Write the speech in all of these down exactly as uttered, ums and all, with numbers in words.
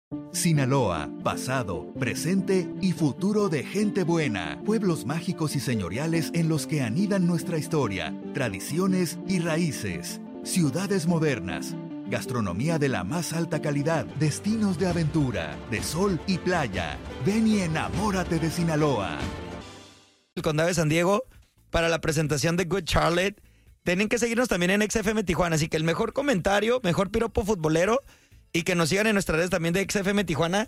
Sinaloa, pasado, presente y futuro de gente buena. Pueblos mágicos y señoriales en los que anidan nuestra historia, tradiciones y raíces. Ciudades modernas. Gastronomía de la más alta calidad. Destinos de aventura, de sol y playa. Ven y enamórate de Sinaloa. El Condado de San Diego para la presentación de Good Charlotte. Tienen que seguirnos también en X F M Tijuana. Así que el mejor comentario, mejor piropo futbolero. Y que nos sigan en nuestras redes también de X F M Tijuana.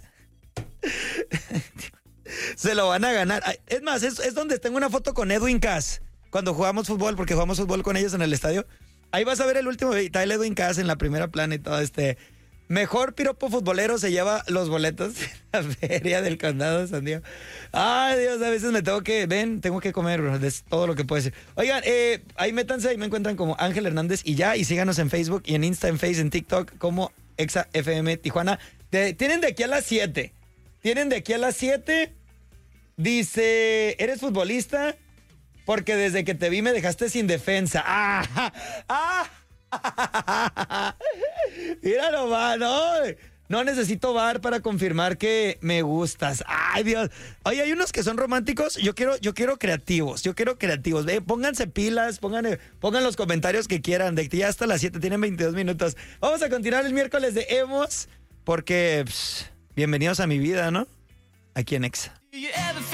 Se lo van a ganar. Es más, es, es donde tengo una foto con Edwin Cass. Cuando jugamos fútbol, porque jugamos fútbol con ellos en el estadio. Ahí vas a ver el último. Está el Edwin Cass en la primera plana y todo este. Mejor piropo futbolero se lleva los boletos de la feria del Condado de San Diego. Ay, Dios, a veces me tengo que... Ven, tengo que comer, bro, de todo lo que puede ser. Oigan, eh, ahí métanse, ahí me encuentran como Ángel Hernández y ya. Y síganos en Facebook y en Insta, en Face, en TikTok como Exa F M Tijuana. De, tienen de aquí a las siete. Tienen de aquí a las siete. Dice, ¿eres futbolista? Porque desde que te vi me dejaste sin defensa. ¡Ah! ¡Ah! Mira nomás, ¿no? No necesito bar para confirmar que me gustas. Ay, Dios. Oye, hay unos que son románticos. Yo quiero, yo quiero creativos. Yo quiero creativos. Ve, pónganse pilas, pongan, pongan los comentarios que quieran. De ya hasta las siete, tienen veintidós minutos. Vamos a continuar el miércoles de Emos. Porque, pss, bienvenidos a mi vida, ¿no? Aquí en Exa.